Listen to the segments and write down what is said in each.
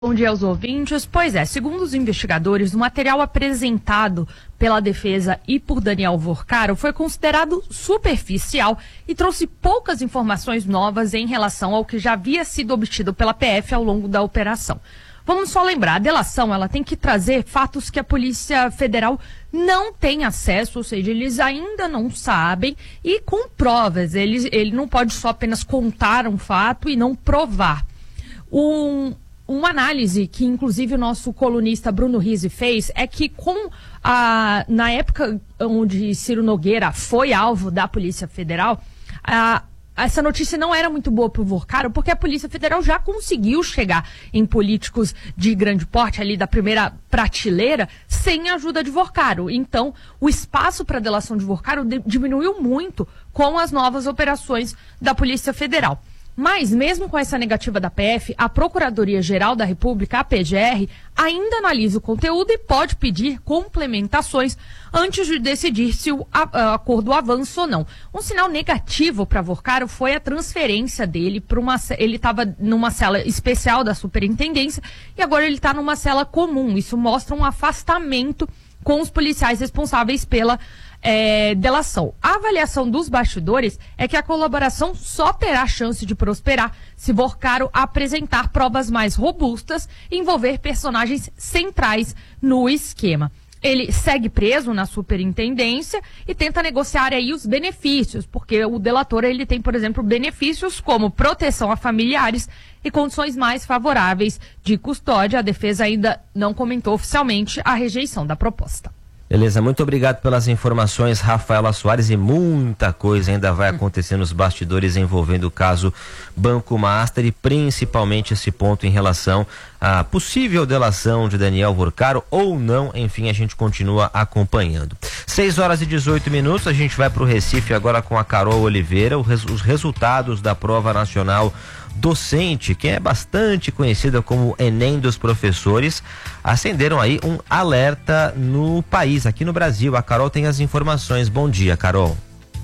Bom dia aos ouvintes. Pois é, segundo os investigadores, o material apresentado pela defesa e por Daniel Vorcaro foi considerado superficial e trouxe poucas informações novas em relação ao que já havia sido obtido pela PF ao longo da operação. Vamos só lembrar, a delação ela tem que trazer fatos que a Polícia Federal não tem acesso, ou seja, eles ainda não sabem, e com provas. Ele não pode só apenas contar um fato e não provar. Uma análise que, inclusive, o nosso colunista Bruno Rizzi fez é que na época onde Ciro Nogueira foi alvo da Polícia Federal, essa notícia não era muito boa para o Vorcaro, porque a Polícia Federal já conseguiu chegar em políticos de grande porte, ali da primeira prateleira, sem a ajuda de Vorcaro. Então, o espaço para a delação de Vorcaro diminuiu muito com as novas operações da Polícia Federal. Mas, mesmo com essa negativa da PF, a Procuradoria-Geral da República, a PGR, ainda analisa o conteúdo e pode pedir complementações antes de decidir se o acordo avança ou não. Um sinal negativo para Vorcaro foi a transferência dele para ele estava numa cela especial da superintendência e agora ele está numa cela comum. Isso mostra um afastamento com os policiais responsáveis pela delação. A avaliação dos bastidores é que a colaboração só terá chance de prosperar se Vorcaro apresentar provas mais robustas e envolver personagens centrais no esquema. Ele segue preso na superintendência e tenta negociar aí os benefícios, porque o delator ele tem, por exemplo, benefícios como proteção a familiares e condições mais favoráveis de custódia. A defesa ainda não comentou oficialmente a rejeição da proposta. Beleza, muito obrigado pelas informações, Rafaela Soares, e muita coisa ainda vai acontecer nos bastidores envolvendo o caso Banco Master e principalmente esse ponto em relação à possível delação de Daniel Vorcaro ou não, enfim, a gente continua acompanhando. 6h18, a gente vai para o Recife agora com a Carol Oliveira, os resultados da prova nacional docente, que é bastante conhecida como Enem dos professores, acenderam aí um alerta no país, aqui no Brasil. A Carol tem as informações. Bom dia, Carol.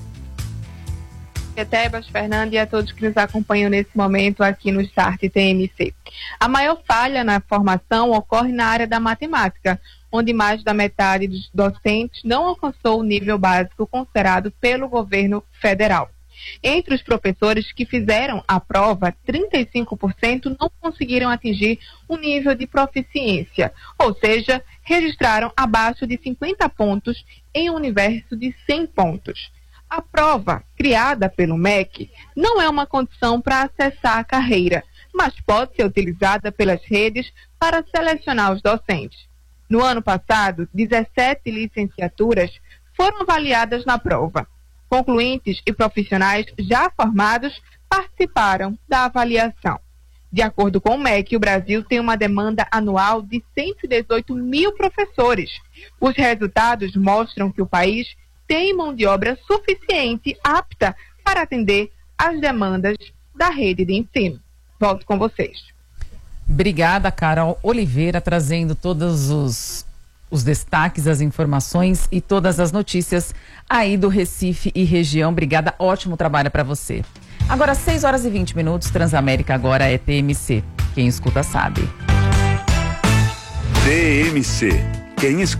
Tebas, Fernando e a todos que nos acompanham nesse momento aqui no Start TMC. A maior falha na formação ocorre na área da matemática, onde mais da metade dos docentes não alcançou o nível básico considerado pelo governo federal. Entre os professores que fizeram a prova, 35% não conseguiram atingir o nível de proficiência, ou seja, registraram abaixo de 50 pontos em um universo de 100 pontos. A prova, criada pelo MEC, não é uma condição para acessar a carreira, mas pode ser utilizada pelas redes para selecionar os docentes. No ano passado, 17 licenciaturas foram avaliadas na prova. Concluintes e profissionais já formados participaram da avaliação. De acordo com o MEC, o Brasil tem uma demanda anual de 118 mil professores. Os resultados mostram que o país tem mão de obra suficiente, apta para atender às demandas da rede de ensino. Volto com vocês. Obrigada, Carol Oliveira, trazendo todos os destaques, as informações e todas as notícias aí do Recife e região. Obrigada, ótimo trabalho para você. Agora 6h20, Transamérica agora é TMC. Quem escuta sabe. TMC. Quem escuta